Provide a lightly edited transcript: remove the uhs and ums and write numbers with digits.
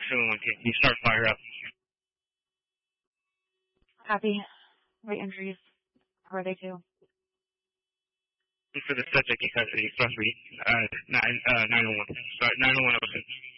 211, can you start fire up? Copy. What injuries? Who are they to? For the subject in custody, 911. Sorry, 911 open.